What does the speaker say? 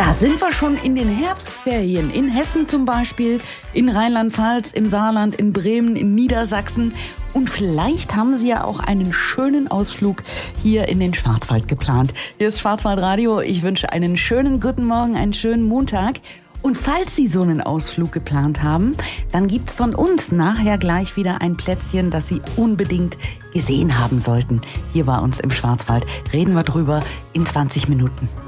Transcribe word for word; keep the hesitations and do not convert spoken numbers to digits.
Da sind wir schon in den Herbstferien. In Hessen zum Beispiel, in Rheinland-Pfalz, im Saarland, in Bremen, in Niedersachsen. Und vielleicht haben Sie ja auch einen schönen Ausflug hier in den Schwarzwald geplant. Hier ist Schwarzwaldradio. Ich wünsche einen schönen guten Morgen, einen schönen Montag. Und falls Sie so einen Ausflug geplant haben, dann gibt's von uns nachher gleich wieder ein Plätzchen, das Sie unbedingt gesehen haben sollten. Hier bei uns im Schwarzwald reden wir drüber in zwanzig Minuten.